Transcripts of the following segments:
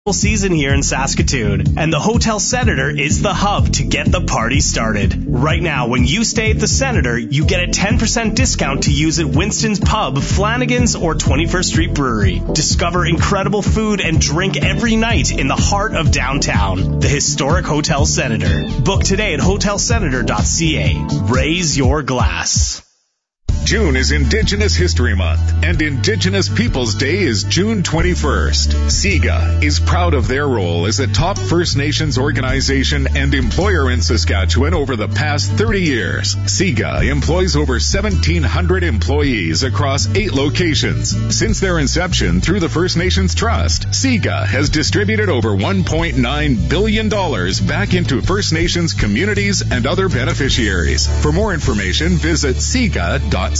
season here in Saskatoon, and the Hotel Senator is the hub to get the party started. Right now, when you stay at the Senator, you get a 10% discount to use at Winston's Pub, Flanagan's, or 21st Street Brewery. Discover incredible food and drink every night in the heart of downtown. The historic Hotel Senator. Book today at hotelsenator.ca. Raise your glass. June is Indigenous History Month, and Indigenous Peoples Day is June 21st. SIGA is proud of their role as a top First Nations organization and employer in Saskatchewan over the past 30 years. SIGA employs over 1,700 employees across 8 locations. Since their inception through the First Nations Trust, SIGA has distributed over $1.9 billion back into First Nations communities and other beneficiaries. For more information, visit SIGA.ca.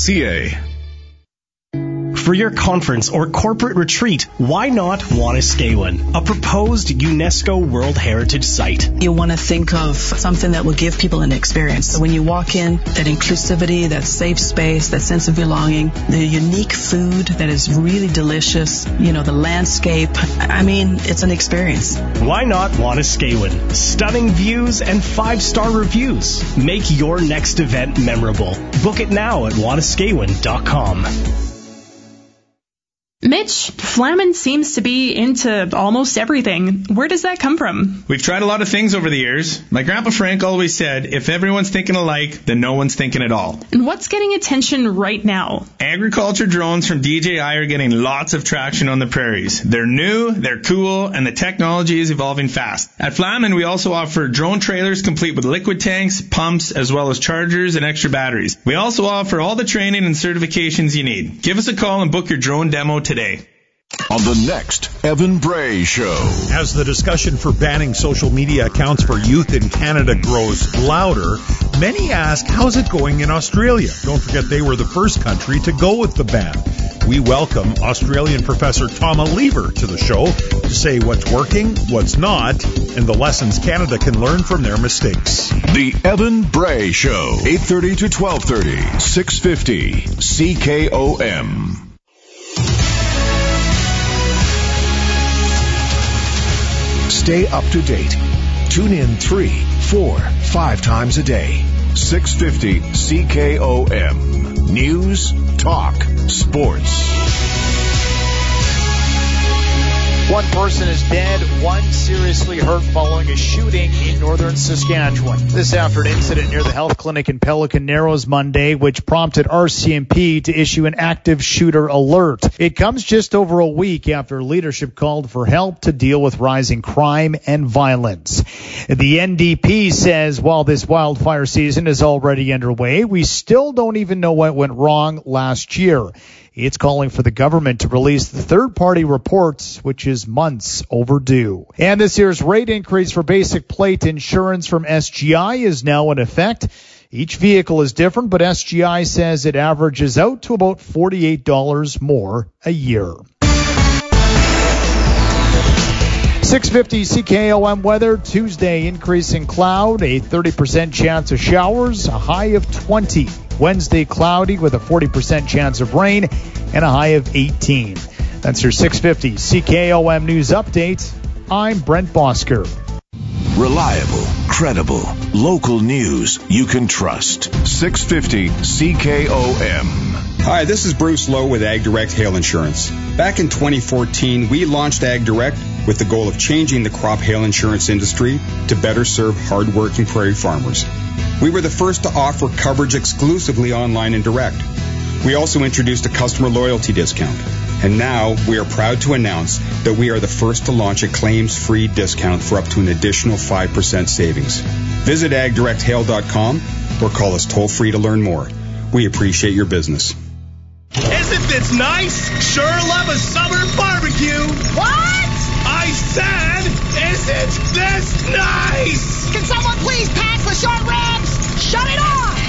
For your conference or corporate retreat, why not Wanuskewin, a proposed UNESCO World Heritage Site? You want to think of something that will give people an experience. When you walk in, that inclusivity, that safe space, that sense of belonging, the unique food that is really delicious, the landscape. I mean, it's an experience. Why not Wanuskewin? Stunning views and 5-star reviews. Make your next event memorable. Book it now at wanuskewin.com. Mitch, Flamin seems to be into almost everything. Where does that come from? We've tried a lot of things over the years. My Grandpa Frank always said, if everyone's thinking alike, then no one's thinking at all. And what's getting attention right now? Agriculture drones from DJI are getting lots of traction on the prairies. They're new, they're cool, and the technology is evolving fast. At Flamin, we also offer drone trailers complete with liquid tanks, pumps, as well as chargers and extra batteries. We also offer all the training and certifications you need. Give us a call and book your drone demo today. On the next Evan Bray Show. As the discussion for banning social media accounts for youth in Canada grows louder, many ask, how's it going in Australia? Don't forget they were the first country to go with the ban. We welcome Australian Professor Tom Lever to the show to say what's working, what's not, and the lessons Canada can learn from their mistakes. The Evan Bray Show, 8:30 to 12:30, 650 CKOM. Stay up to date. Tune in 3, 4, 5 times a day. 650 CKOM. News, talk, sports. One person is dead, one seriously hurt following a shooting in northern Saskatchewan. This after an incident near the health clinic in Pelican Narrows Monday, which prompted RCMP to issue an active shooter alert. It comes just over a week after leadership called for help to deal with rising crime and violence. The NDP says while this wildfire season is already underway, we still don't even know what went wrong last year. It's calling for the government to release the third-party reports, which is months overdue. And this year's rate increase for basic plate insurance from SGI is now in effect. Each vehicle is different, but SGI says it averages out to about $48 more a year. 650 CKOM weather. Tuesday, increasing cloud, a 30% chance of showers, a high of 20. Wednesday, cloudy with a 40% chance of rain and a high of 18. That's your 650 CKOM news update. I'm Brent Bosker. Reliable, credible, local news you can trust. 650 CKOM. Hi, this is Bruce Lowe with Ag Direct Hail Insurance. Back in 2014, we launched Ag Direct with the goal of changing the crop hail insurance industry to better serve hard-working prairie farmers. We were the first to offer coverage exclusively online and direct. We also introduced a customer loyalty discount. And now we are proud to announce that we are the first to launch a claims-free discount for up to an additional 5% savings. Visit agdirecthail.com or call us toll-free to learn more. We appreciate your business. Isn't this nice? Sure love a summer barbecue. What? I said, isn't this nice? Can someone please pass the short ribs? Shut it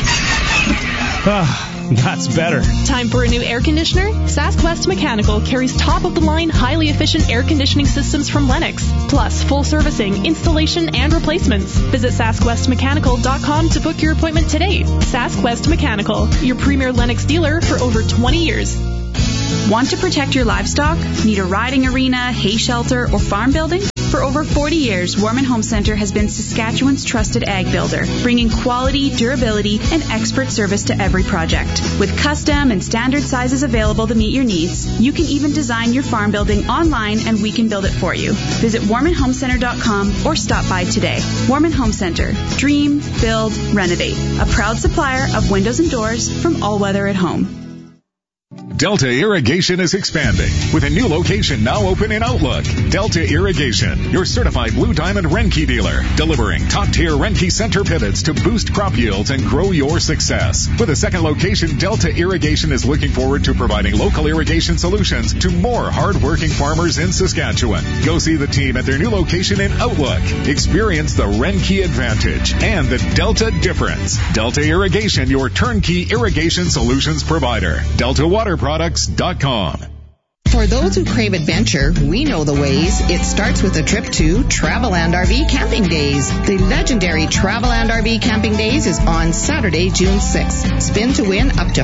off! That's better. Time for a new air conditioner? SaskWest Mechanical carries top-of-the-line, highly efficient air conditioning systems from Lennox, plus full servicing, installation, and replacements. Visit SaskWestMechanical.com to book your appointment today. SaskWest Mechanical, your premier Lennox dealer for over 20 years. Want to protect your livestock? Need a riding arena, hay shelter, or farm building? For over 40 years, Warman Home Center has been Saskatchewan's trusted ag builder, bringing quality, durability, and expert service to every project. With custom and standard sizes available to meet your needs, you can even design your farm building online and we can build it for you. Visit warmanhomecenter.com or stop by today. Warman Home Center. Dream, build, renovate. A proud supplier of windows and doors from All Weather at Home. Delta Irrigation is expanding with a new location now open in Outlook. Delta Irrigation, your certified Blue Diamond Renke dealer, delivering top-tier Renke center pivots to boost crop yields and grow your success. With a second location, Delta Irrigation is looking forward to providing local irrigation solutions to more hard-working farmers in Saskatchewan. Go see the team at their new location in Outlook. Experience the Renke advantage and the Delta difference. Delta Irrigation, your turnkey irrigation solutions provider. DeltaWaterProducts.com. For those who crave adventure, we know the ways. It starts with a trip to Traveland RV Camping Days. The legendary Traveland RV Camping Days is on Saturday, June 6th. Spin to win up to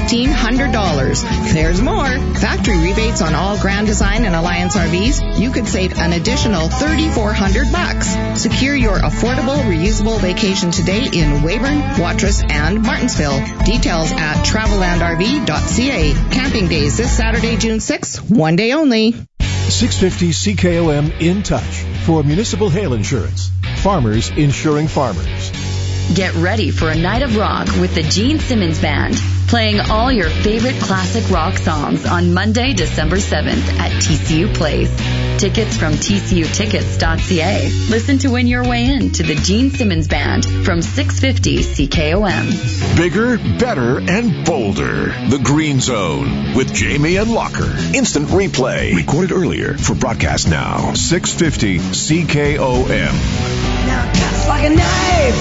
$1,500. There's more. Factory rebates on all Grand Design and Alliance RVs. You could save an additional $3,400. Secure your affordable, reusable vacation today in Weyburn, Watrous, and Martinsville. Details at travelandrv.ca. Camping Days this Saturday, June 6th. One day only. 650 CKOM in touch for municipal hail insurance. Farmers insuring farmers. Get ready for a night of rock with the Gene Simmons Band, playing all your favorite classic rock songs on Monday, December 7th at TCU Place. Tickets from tcutickets.ca. Listen to win your way in to the Gene Simmons Band from 650 CKOM. Bigger, better, and bolder. The Green Zone with Jamie and Locker. Instant replay. Recorded earlier for broadcast now. 650 CKOM. Now it cuts like a knife,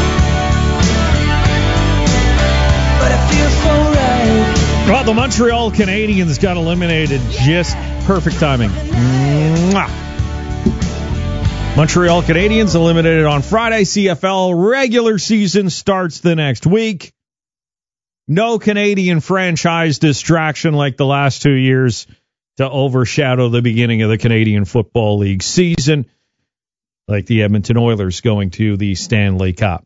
but it feels so right. Well, the Montreal Canadiens got eliminated. Just perfect timing. Mwah. Montreal Canadiens eliminated on Friday. CFL regular season starts the next week. No Canadian franchise distraction like the last 2 years to overshadow the beginning of the Canadian Football League season, like the Edmonton Oilers going to the Stanley Cup.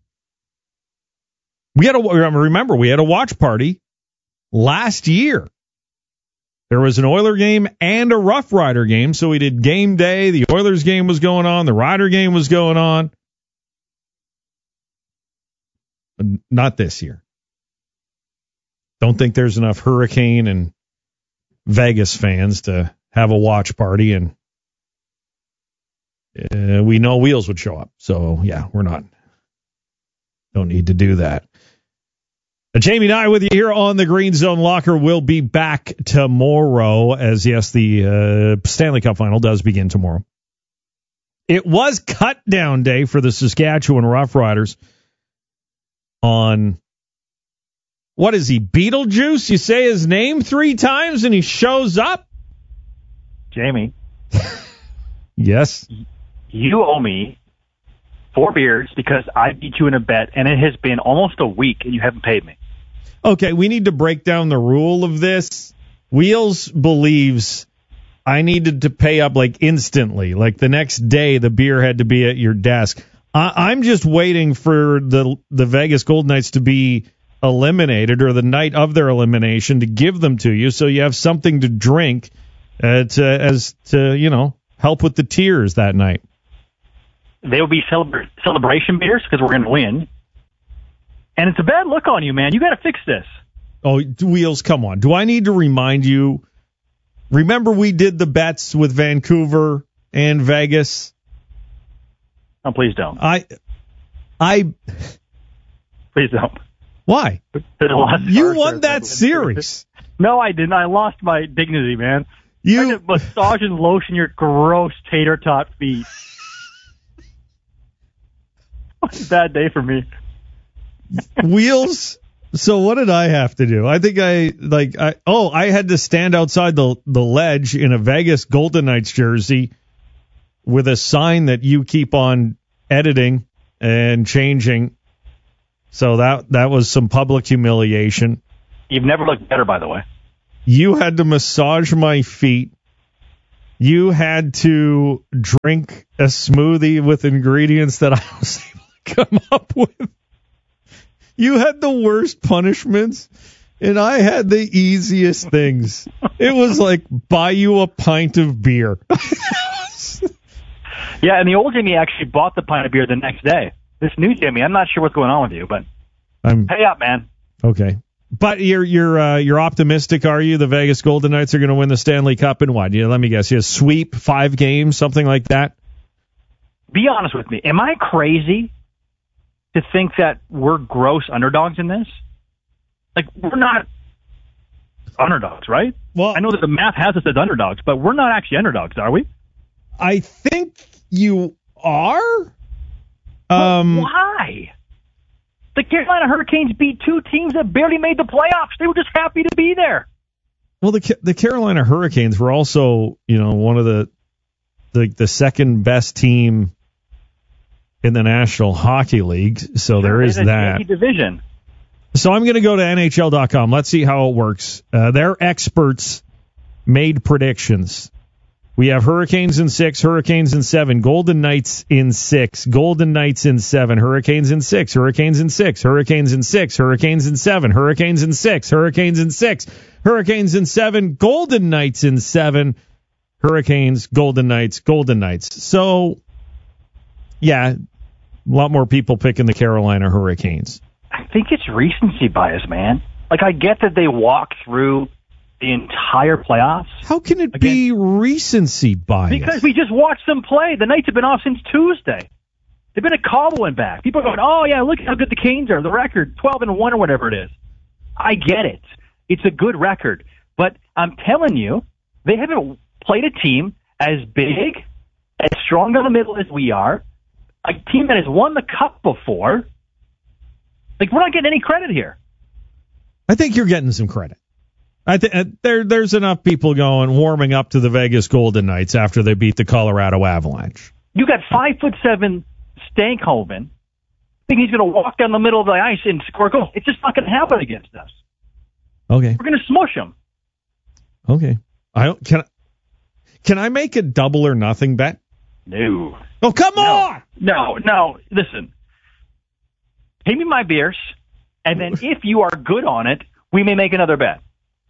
We had a watch party last year. There was an Oiler game and a Rough Rider game, so we did game day. The Oilers game was going on. The Rider game was going on. Not this year. Don't think there's enough Hurricane and Vegas fans to have a watch party, and we know Wheels would show up. So, yeah, don't need to do that. Jamie and I with you here on the Green Zone. Locker will be back tomorrow, as yes, the Stanley Cup final does begin tomorrow. It was cut down day for the Saskatchewan Roughriders on, what is he, Beetlejuice? You say his name 3 times and he shows up? Jamie. Yes? You owe me 4 beers because I beat you in a bet, and it has been almost a week and you haven't paid me. Okay, we need to break down the rule of this. Wheels believes I needed to pay up like instantly. Like the next day, the beer had to be at your desk. I'm just waiting for the Vegas Golden Knights to be eliminated, or the night of their elimination, to give them to you so you have something to drink to help with the tears that night. They will be celebration beers because we're going to win. And it's a bad look on you, man. You got to fix this. Oh, Wheels, come on. Do I need to remind you? Remember we did the bets with Vancouver and Vegas? Oh, please don't. Please don't. Why? You won that series. No, I didn't. I lost my dignity, man. I had to massage and lotion your gross tater tot feet. What a bad day for me. Wheels. So what did I have to do? I think I had to stand outside the ledge in a Vegas Golden Knights jersey with a sign that you keep on editing and changing. So that was some public humiliation. You've never looked better, by the way. You had to massage my feet. You had to drink a smoothie with ingredients that I was able to come up with. You had the worst punishments, and I had the easiest things. It was like, buy you a pint of beer. Yeah, and the old Jimmy actually bought the pint of beer the next day. This new Jimmy, I'm not sure what's going on with you, but pay up, man. Okay. But you're optimistic, are you? The Vegas Golden Knights are going to win the Stanley Cup in what? Let me guess. You sweep 5 games, something like that? Be honest with me. Am I crazy to think that we're gross underdogs in this? Like, we're not underdogs, right? Well, I know that the math has us as underdogs, but we're not actually underdogs, are we? I think you are. Why? The Carolina Hurricanes beat 2 teams that barely made the playoffs. They were just happy to be there. Well, the Carolina Hurricanes were also, one of the second best team in the National Hockey League. So there is that. Division. So I'm going to go to NHL.com. Let's see how it works. Their experts made predictions. We have Hurricanes in 6, Hurricanes in 7, Golden Knights in 6, Golden Knights in 7, Hurricanes in 6, Hurricanes in 6, Hurricanes in 6, Hurricanes in 7, Hurricanes in 6, Hurricanes in 6, Hurricanes in 7, Golden Knights in 7, Hurricanes, Golden Knights, Golden Knights. So, yeah, a lot more people picking the Carolina Hurricanes. I think it's recency bias, man. Like, I get that they walk through the entire playoffs. How can it be recency bias? Because we just watched them play. The Knights have been off since Tuesday. They've been a cobble and back. People are going, oh, yeah, look how good the Canes are. The record, 12-1 or whatever it is. I get it. It's a good record. But I'm telling you, they haven't played a team as big, as strong in the middle as we are, a team that has won the Cup before. Like, we're not getting any credit here. I think you're getting some credit. There's enough people warming up to the Vegas Golden Knights after they beat the Colorado Avalanche. You got 5'7" Stankhoven. Think he's going to walk down the middle of the ice and score goals? It's just not going to happen against us. Okay, we're going to smush them. Okay, can I make a double or nothing bet? No. Oh, come on! No. Listen, pay me my beers, and then if you are good on it, we may make another bet.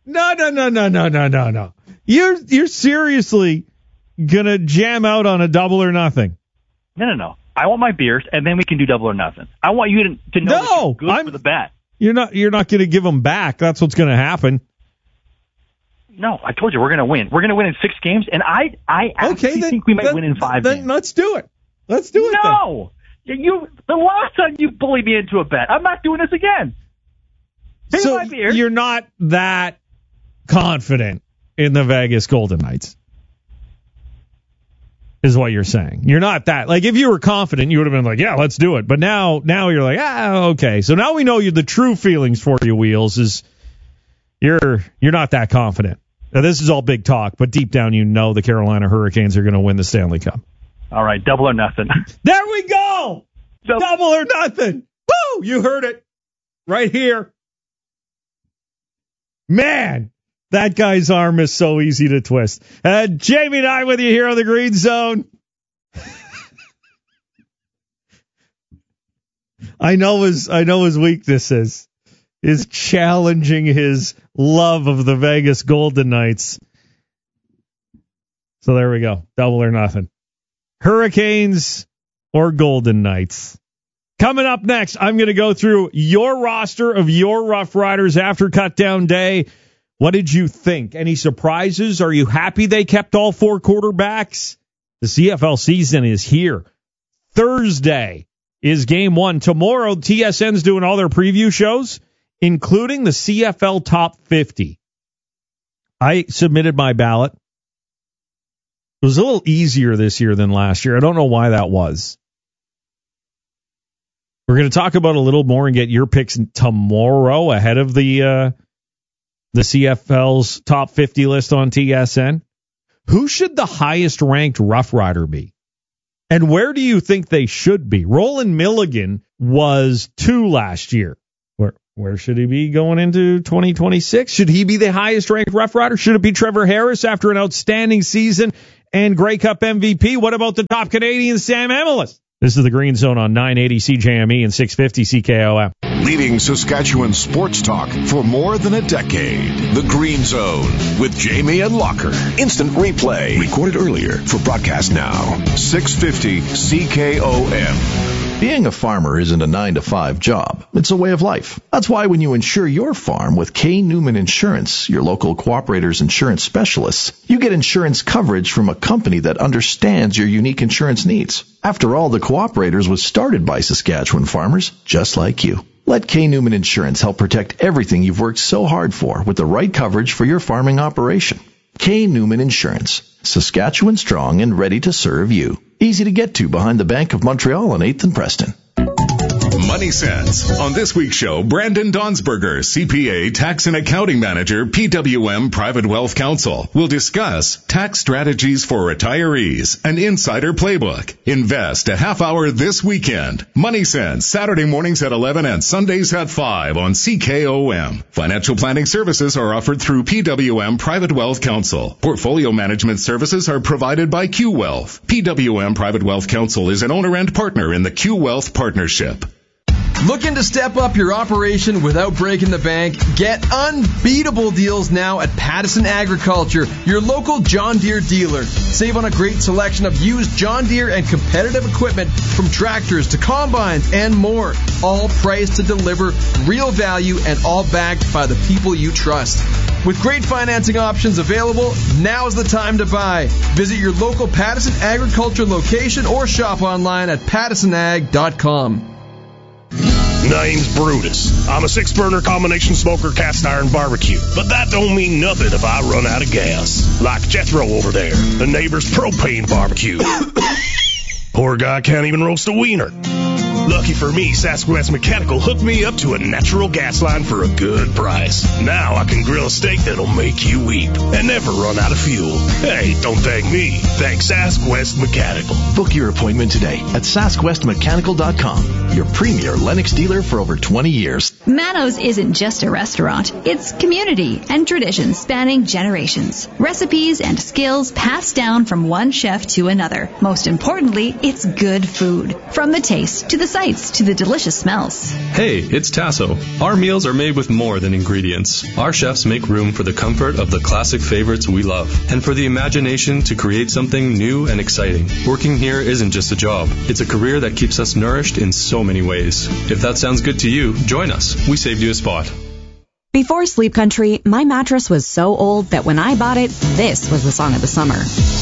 No. You're seriously gonna jam out on a double or nothing? No. I want my beers, and then we can do double or nothing. I want you to know that you're good for the bet. You're not gonna give them back. That's what's gonna happen. No, I told you we're gonna win. We're gonna win in 6 games, and I actually think we might win in 5 games. Then let's do it. No, the last time you bullied me into a bet, I'm not doing this again. Pay so my beers. You're not that confident in the Vegas Golden Knights, is what you're saying. You're not that. Like, if you were confident, you would have been like, yeah, let's do it. But now you're like, okay. So now we know the true feelings for you, Wheels, is you're not that confident. Now, this is all big talk, but deep down you know the Carolina Hurricanes are going to win the Stanley Cup. All right, double or nothing. There we go! Double or nothing! Woo! You heard it right here. Man, that guy's arm is so easy to twist. Jamie and I with you here on the Green Zone. I know his weakness is challenging his love of the Vegas Golden Knights. So there we go. Double or nothing. Hurricanes or Golden Knights. Coming up next, I'm going to go through your roster of your Rough Riders after cutdown day. What did you think? Any surprises? Are you happy they kept all 4 quarterbacks? The CFL season is here. Thursday is game 1. Tomorrow, TSN's doing all their preview shows, including the CFL Top 50. I submitted my ballot. It was a little easier this year than last year. I don't know why that was. We're going to talk about a little more and get your picks tomorrow ahead of the CFL's top 50 list on TSN. Who should the highest ranked Rough Rider be? And where do you think they should be? Roland Milligan was 2 last year. Where should he be going into 2026? Should he be the highest-ranked Rough Rider? Should it be Trevor Harris after an outstanding season and Grey Cup MVP? What about the top Canadian, Sam Emilus? This is the Green Zone on 980 CJME and 650 CKOM. Leading Saskatchewan sports talk for more than a decade. The Green Zone with Jamie and Locker. Instant replay. Recorded earlier for broadcast now. 650 CKOM. Being a farmer isn't a 9-to-5 job. It's a way of life. That's why when you insure your farm with K. Newman Insurance, your local Cooperators insurance specialists, you get insurance coverage from a company that understands your unique insurance needs. After all, the Cooperators was started by Saskatchewan farmers just like you. Let K. Newman Insurance help protect everything you've worked so hard for with the right coverage for your farming operation. K. Newman Insurance. Saskatchewan strong and ready to serve you. Easy to get to behind the Bank of Montreal on 8th and Preston. Money Sense. On this week's show, Brandon Donsberger, CPA, Tax and Accounting Manager, PWM Private Wealth Counsel, will discuss tax strategies for retirees, an insider playbook. Invest a half hour this weekend. Money Sense, Saturday mornings at 11 and Sundays at 5 on CKOM. Financial planning services are offered through PWM Private Wealth Counsel. Portfolio management services are provided by Q Wealth. PWM Private Wealth Counsel is an owner and partner in the Q Wealth Partnership. Looking to step up your operation without breaking the bank? Get unbeatable deals now at Pattison Agriculture, your local John Deere dealer. Save on a great selection of used John Deere and competitive equipment from tractors to combines and more. All priced to deliver real value and all backed by the people you trust. With great financing options available, now's the time to buy. Visit your local Pattison Agriculture location or shop online at pattisonag.com. Name's Brutus. I'm a 6-burner combination smoker cast iron barbecue. But that don't mean nothing if I run out of gas. Like Jethro over there, the neighbor's propane barbecue. Poor guy can't even roast a wiener. Lucky for me, Sasquatch Mechanical hooked me up to a natural gas line for a good price. Now I can grill a steak that'll make you weep and never run out of fuel. Hey, don't thank me. Thank Sasquatch Mechanical. Book your appointment today at SasquatchMechanical.com, your premier Lennox dealer for over 20 years. Manos isn't just a restaurant. It's community and traditions spanning generations. Recipes and skills passed down from one chef to another. Most importantly, it's good food. From the taste to the sights to the delicious smells. Hey, it's Tasso. Our meals are made with more than ingredients. Our chefs make room for the comfort of the classic favorites we love and for the imagination to create something new and exciting. Working here isn't just a job. It's a career that keeps us nourished in so many ways. If that sounds good to you, join us. We saved you a spot. Before Sleep Country, my mattress was so old that when I bought it, this was the song of the summer.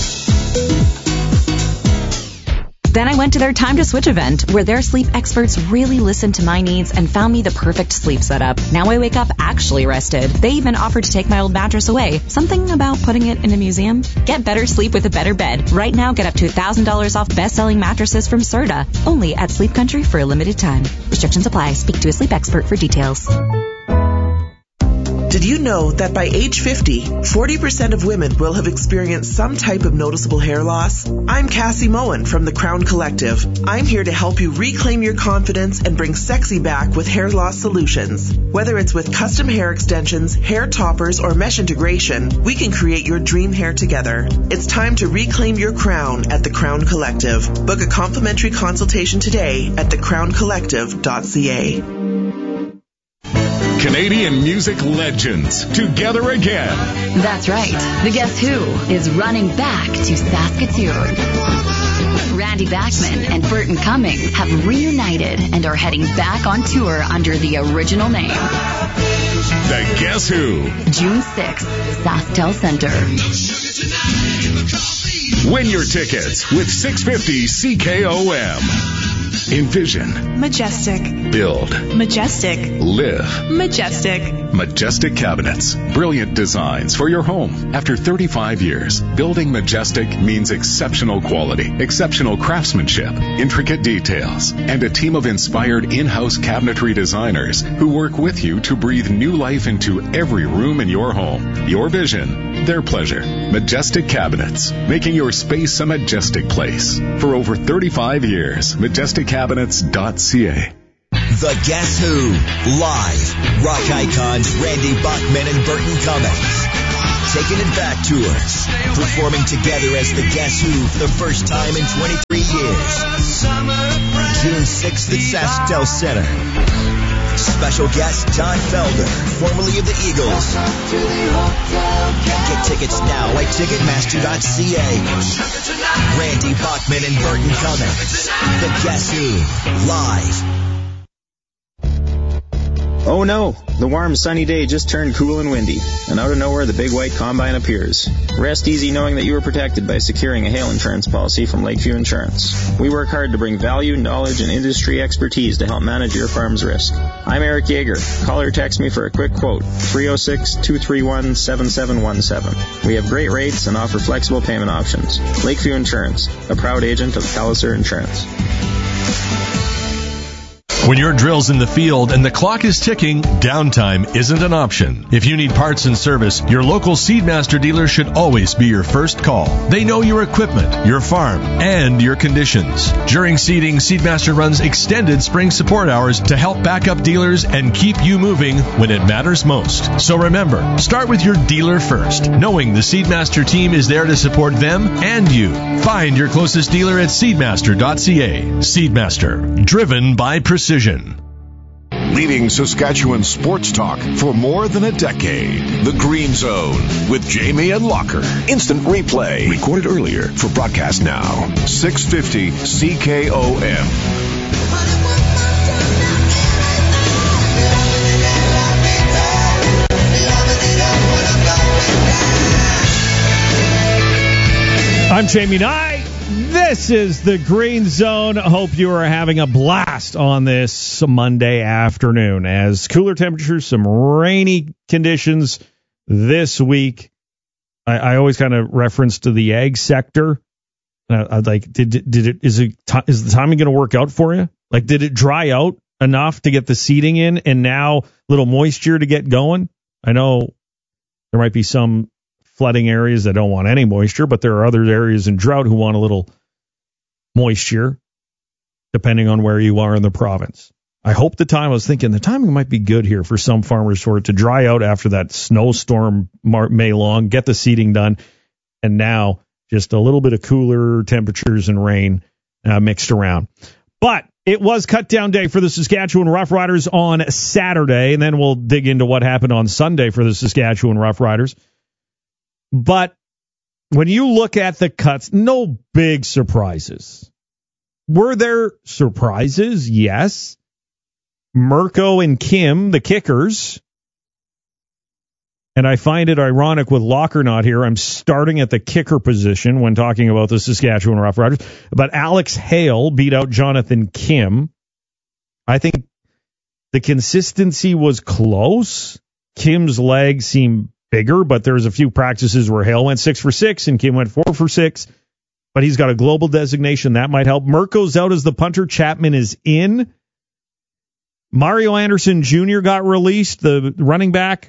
Then I went to their Time to Switch event, where their sleep experts really listened to my needs and found me the perfect sleep setup. Now I wake up actually rested. They even offered to take my old mattress away. Something about putting it in a museum? Get better sleep with a better bed. Right now, get up to $1,000 off best-selling mattresses from Serta. Only at Sleep Country for a limited time. Restrictions apply. Speak to a sleep expert for details. Did you know that by age 50, 40% of women will have experienced some type of noticeable hair loss? I'm Cassie Moen from the Crown Collective. I'm here to help you reclaim your confidence and bring sexy back with hair loss solutions. Whether it's with custom hair extensions, hair toppers, or mesh integration, we can create your dream hair together. It's time to reclaim your crown at the Crown Collective. Book a complimentary consultation today at thecrowncollective.ca. Canadian music legends together again. That's right. The Guess Who is running back to Saskatoon. Randy Bachman and Burton Cummings have reunited and are heading back on tour under the original name. The Guess Who. June 6th, SaskTel Center. Win your tickets with 650 CKOM. Envision. Majestic. Build. Majestic. Live. Majestic. Majestic Cabinets. Brilliant designs for your home. After 35 years, building Majestic means exceptional quality, exceptional craftsmanship, intricate details, and a team of inspired in-house cabinetry designers who work with you to breathe new life into every room in your home. Your vision, their pleasure. Majestic Cabinets, making your space a majestic place. For over 35 years, MajesticCabinets.ca. The Guess Who, live. Rock icons Randy Bachman and Burton Cummings. Taking it back tours. Performing together as the Guess Who for the first time in 23 years. June 6th at SaskTel Center. Special guest Todd Felder, formerly of the Eagles. Get tickets now at Ticketmaster.ca. Randy Bachman and Burton Cummings. The Guess Who, live. Oh no, the warm sunny day just turned cool and windy, and out of nowhere the big white combine appears. Rest easy knowing that you are protected by securing a hail insurance policy from Lakeview Insurance. We work hard to bring value, knowledge, and industry expertise to help manage your farm's risk. I'm Eric Yeager. Call or text me for a quick quote, 306-231-7717. We have great rates and offer flexible payment options. Lakeview Insurance, a proud agent of Palliser Insurance. When your drill's in the field and the clock is ticking, downtime isn't an option. If you need parts and service, your local Seedmaster dealer should always be your first call. They know your equipment, your farm, and your conditions. During seeding, Seedmaster runs extended spring support hours to help back up dealers and keep you moving when it matters most. So remember, start with your dealer first, knowing the Seedmaster team is there to support them and you. Find your closest dealer at seedmaster.ca. Seedmaster, driven by precision. Leading Saskatchewan sports talk for more than a decade. The Green Zone with Jamie and Locker. Instant replay. Recorded earlier for broadcast now. 650 CKOM. I'm Jamie Nye. This is the Green Zone. Hope you are having a blast on this Monday afternoon. As cooler temperatures, some rainy conditions this week. I always kind of reference to the ag sector. Like, is the timing going to work out for you? Like, did it dry out enough to get the seeding in, and now little moisture to get going? I know there might be some flooding areas that don't want any moisture, but there are other areas in drought who want a little moisture, depending on where you are in the province. I was thinking the timing might be good here for some farmers for it to dry out after that snowstorm May long, get the seeding done, and now just a little bit of cooler temperatures and rain mixed around. But it was cut down day for the Saskatchewan Roughriders on Saturday, and then we'll dig into what happened on Sunday for the Saskatchewan Roughriders. But when you look at the cuts, no big surprises. Were there surprises? Yes. Mirko and Kim, the kickers. And I find it ironic with Locker not here. I'm starting at the kicker position when talking about the Saskatchewan Roughriders. But Alex Hale beat out Jonathan Kim. I think the consistency was close. Kim's legs seemed bigger, but there's a few practices where Hale went 6 for 6 and Kim went 4 for 6. But he's got a global designation. That might help. Mirko's out as the punter. Chapman is in. Mario Anderson Jr. got released, the running back.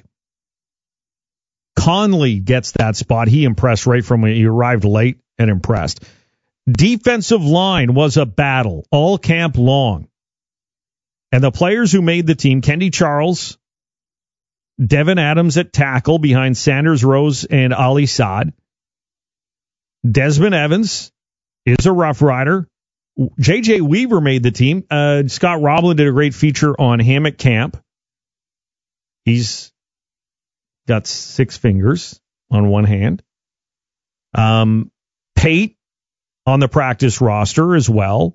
Conley gets that spot. He impressed right from when he arrived late and impressed. Defensive line was a battle all camp long. And the players who made the team, Kendi Charles, Devin Adams at tackle behind Sanders, Rose, and Ali Saad. Desmond Evans is a Rough Rider. J.J. Weaver made the team. Scott Roblin did a great feature on him at camp. He's got 6 fingers on one hand. Pate on the practice roster as well.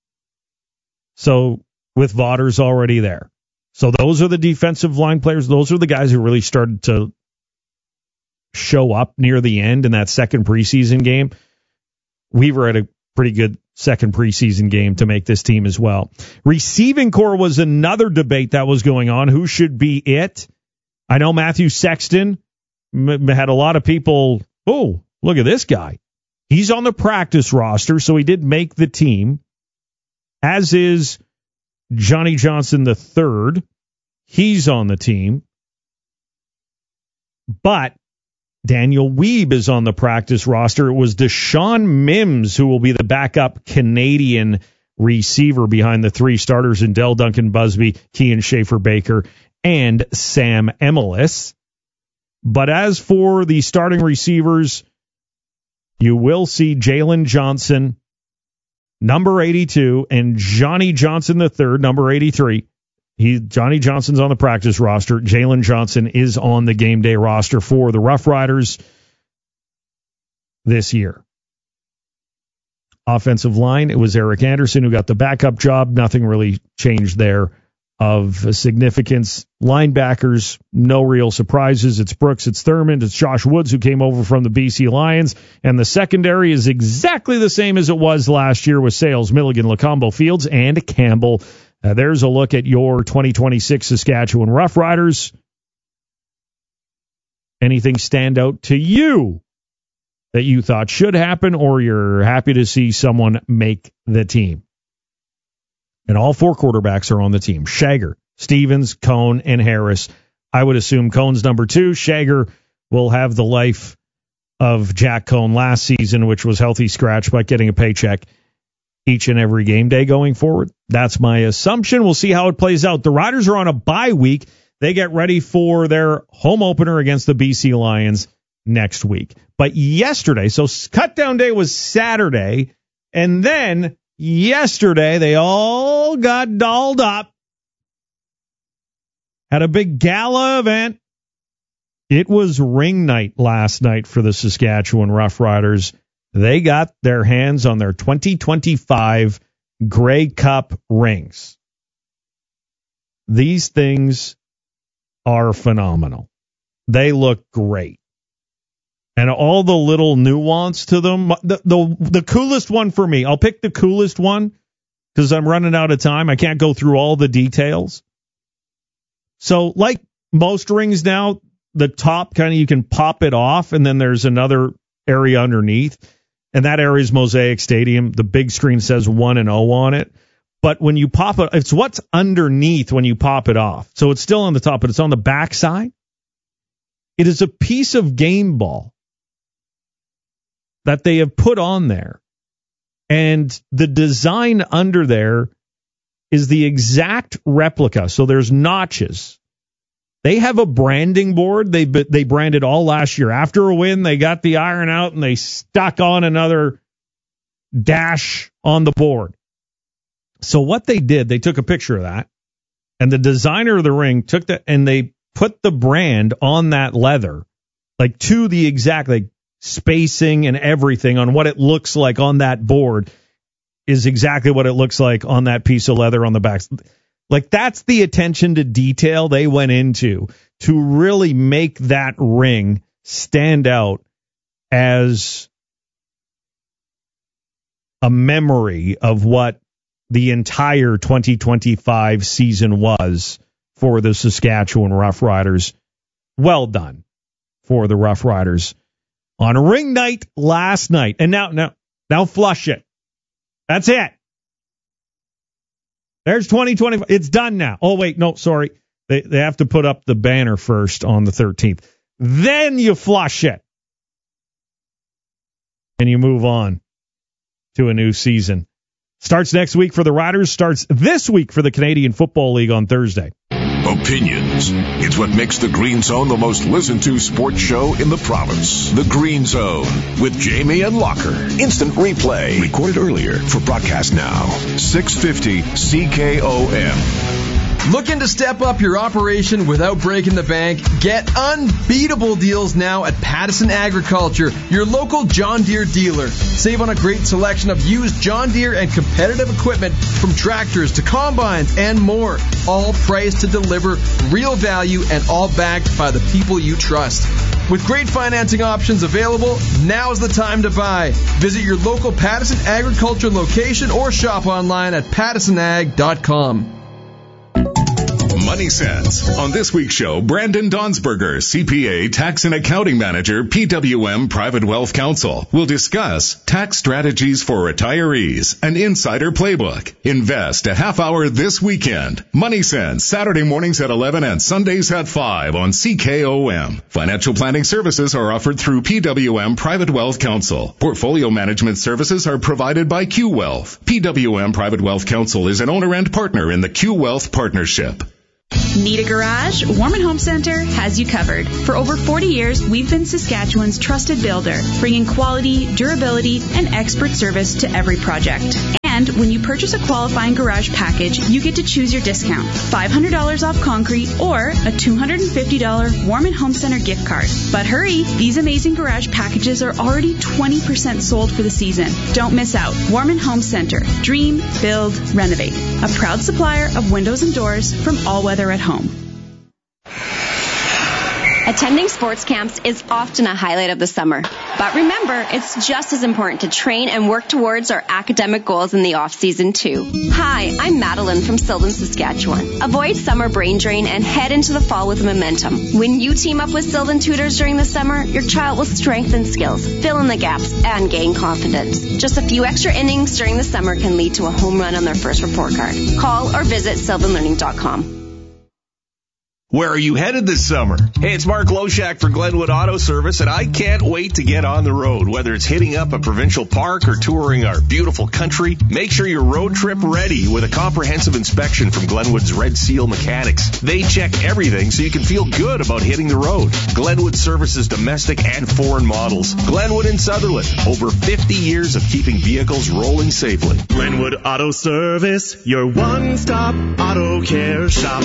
So with Vaughters already there. So those are the defensive line players. Those are the guys who really started to show up near the end in that second preseason game. Weaver had a pretty good second preseason game to make this team as well. Receiving core was another debate that was going on. Who should be it? I know Matthew Sexton had a lot of people, oh, look at this guy. He's on the practice roster, so he did make the team, as is Johnny Johnson III. He's on the team. But Daniel Weeb is on the practice roster. It was Deshaun Mims who will be the backup Canadian receiver behind the three starters in Dell Duncan Busby, Kean Schaefer-Baker, and Sam Emilus. But as for the starting receivers, you will see Jalen Johnson, number 82, and Johnny Johnson III, number 83. Johnny Johnson's on the practice roster. Jalen Johnson is on the game day roster for the Rough Riders this year. Offensive line, it was Eric Anderson who got the backup job. Nothing really changed there of significance. Linebackers, no real surprises. It's Brooks, it's Thurmond, it's Josh Woods who came over from the BC Lions. And the secondary is exactly the same as it was last year with Sales, Milligan, Lacombo, Fields, and Campbell. There's a look at your 2026 Saskatchewan Rough Riders. Anything stand out to you that you thought should happen, or you're happy to see someone make the team? And all four quarterbacks are on the team. Shager, Stevens, Cone, and Harris. I would assume Cone's number 2. Shager will have the life of Jack Cone last season, which was healthy scratch, but getting a paycheck each and every game day going forward. That's my assumption. We'll see how it plays out. The Riders are on a bye week. They get ready for their home opener against the BC Lions next week. But yesterday, so cutdown day was Saturday, and then yesterday they all got dolled up, had a big gala event. It was ring night last night for the Saskatchewan Rough Riders. They got their hands on their 2025 Grey Cup rings. These things are phenomenal. They look great. And all the little nuance to them. The coolest one for me, I'll pick the coolest one because I'm running out of time. I can't go through all the details. So like most rings now, the top kind of you can pop it off, and then there's another area underneath. And that area is Mosaic Stadium. The big screen says 1-0 on it. But when you pop it, it's what's underneath when you pop it off. So it's still on the top, but it's on the back side. It is a piece of game ball that they have put on there. And the design under there is the exact replica. So there's notches. They have a branding board. They branded all last year. After a win, they got the iron out and they stuck on another dash on the board. So what they did, they took a picture of that, and the designer of the ring took that and they put the brand on that leather, like to the exact like spacing and everything on what it looks like on that board is exactly what it looks like on that piece of leather on the back. Like, that's the attention to detail they went into to really make that ring stand out as a memory of what the entire 2025 season was for the Saskatchewan Rough Riders. Well done for the Rough Riders on ring night last night. And now flush it. That's it. There's 2025. It's done now. Oh, wait, no, sorry. They have to put up the banner first on the 13th. Then you flush it. And you move on to a new season. Starts next week for the Riders. Starts this week for the Canadian Football League on Thursday. Opinions. It's what makes the Green Zone the most listened to sports show in the province. The Green Zone with Jamie and Locker. Instant replay. Recorded earlier for broadcast now. 650 CKOM. Looking to step up your operation without breaking the bank? Get unbeatable deals now at Pattison Agriculture, your local John Deere dealer. Save on a great selection of used John Deere and competitive equipment from tractors to combines and more. All priced to deliver real value and all backed by the people you trust. With great financing options available, now's the time to buy. Visit your local Pattison Agriculture location or shop online at pattisonag.com. Money Sense. On this week's show, Brandon Donsberger, CPA, Tax and Accounting Manager, PWM Private Wealth Counsel, will discuss tax strategies for retirees, an insider playbook. Invest a half hour this weekend. Money Sense, Saturday mornings at 11 and Sundays at 5 on CKOM. Financial planning services are offered through PWM Private Wealth Counsel. Portfolio management services are provided by Q Wealth. PWM Private Wealth Counsel is an owner and partner in the Q Wealth Partnership. Need a garage? Warman Home Center has you covered. For over 40 years, we've been Saskatchewan's trusted builder, bringing quality, durability, and expert service to every project. And when you purchase a qualifying garage package, you get to choose your discount. $500 off concrete or a $250 Warman Home Center gift card. But hurry, these amazing garage packages are already 20% sold for the season. Don't miss out. Warman Home Center. Dream, build, renovate. A proud supplier of windows and doors from All Weather at Home. Attending sports camps is often a highlight of the summer. But remember, it's just as important to train and work towards our academic goals in the off-season, too. Hi, I'm Madeline from Sylvan, Saskatchewan. Avoid summer brain drain and head into the fall with momentum. When you team up with Sylvan Tutors during the summer, your child will strengthen skills, fill in the gaps, and gain confidence. Just a few extra innings during the summer can lead to a home run on their first report card. Call or visit sylvanlearning.com. Where are you headed this summer? Hey, it's Mark Loshak for Glenwood Auto Service, and I can't wait to get on the road. Whether it's hitting up a provincial park or touring our beautiful country, make sure you're road trip ready with a comprehensive inspection from Glenwood's Red Seal Mechanics. They check everything so you can feel good about hitting the road. Glenwood services domestic and foreign models. Glenwood and Sutherland, over 50 years of keeping vehicles rolling safely. Glenwood Auto Service, your one-stop auto care shop.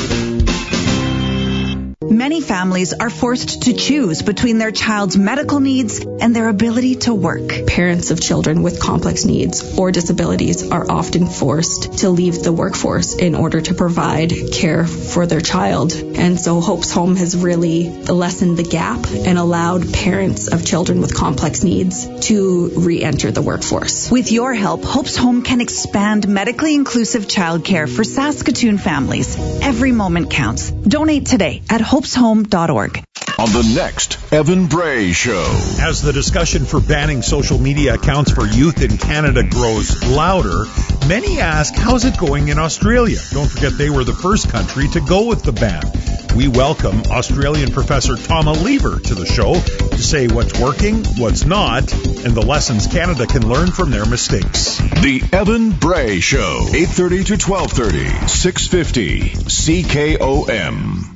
Many families are forced to choose between their child's medical needs and their ability to work. Parents of children with complex needs or disabilities are often forced to leave the workforce in order to provide care for their child. And so Hope's Home has really lessened the gap and allowed parents of children with complex needs to re-enter the workforce. With your help, Hope's Home can expand medically inclusive childcare for Saskatoon families. Every moment counts. Donate today at hopeshome.org. On the next Evan Bray Show. As the discussion for banning social media accounts for youth in Canada grows louder, many ask, how's it going in Australia? Don't forget they were the first country to go with the ban. We welcome Australian Professor Tom Lever to the show to say what's working, what's not, and the lessons Canada can learn from their mistakes. The Evan Bray Show, 8:30 to 12:30, 650 CKOM.